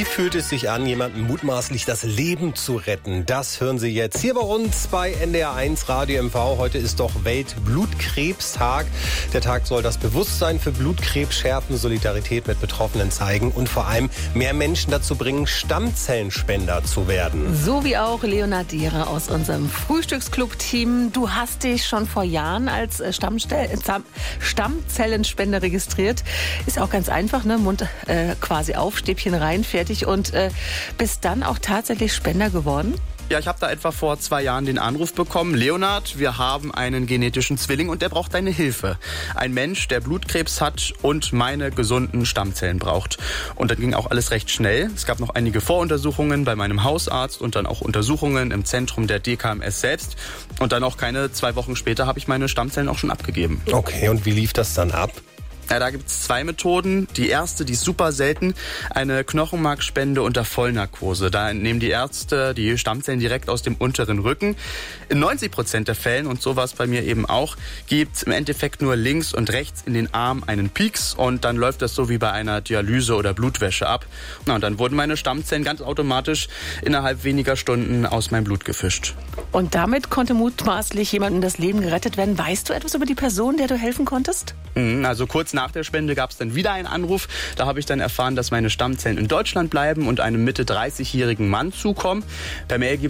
Wie fühlt es sich an, jemandem mutmaßlich das Leben zu retten? Das hören Sie jetzt hier bei uns bei NDR1 Radio MV. Heute ist doch Weltblutkrebstag. Der Tag soll das Bewusstsein für Blutkrebs schärfen, Solidarität mit Betroffenen zeigen und vor allem mehr Menschen dazu bringen, Stammzellenspender zu werden. So wie auch Leonhard Dehrer aus unserem Frühstücksclub-Team. Du hast dich schon vor Jahren als Stammzellenspender registriert. Ist auch ganz einfach, ne? Mund quasi auf, Stäbchen rein, fertig und bist dann auch tatsächlich Spender geworden? Ja, ich habe da etwa vor 2 Jahren den Anruf bekommen. Leonhard, wir haben einen genetischen Zwilling und der braucht deine Hilfe. Ein Mensch, der Blutkrebs hat und meine gesunden Stammzellen braucht. Und dann ging auch alles recht schnell. Es gab noch einige Voruntersuchungen bei meinem Hausarzt und dann auch Untersuchungen im Zentrum der DKMS selbst. Und dann auch keine 2 Wochen später habe ich meine Stammzellen auch schon abgegeben. Okay, und wie lief das dann ab? Ja, da gibt es 2 Methoden. Die erste, die ist super selten, eine Knochenmarkspende unter Vollnarkose. Da entnehmen die Ärzte die Stammzellen direkt aus dem unteren Rücken. In 90% der Fällen, und so war es bei mir eben auch, gibt es im Endeffekt nur links und rechts in den Arm einen Pieks und dann läuft das so wie bei einer Dialyse oder Blutwäsche ab. Na, und dann wurden meine Stammzellen ganz automatisch innerhalb weniger Stunden aus meinem Blut gefischt. Und damit konnte mutmaßlich jemandem das Leben gerettet werden. Weißt du etwas über die Person, der du helfen konntest? Also kurz nach der Spende gab es dann wieder einen Anruf. Da habe ich dann erfahren, dass meine Stammzellen in Deutschland bleiben und einem Mitte 30-jährigen Mann zukommen. Per Mail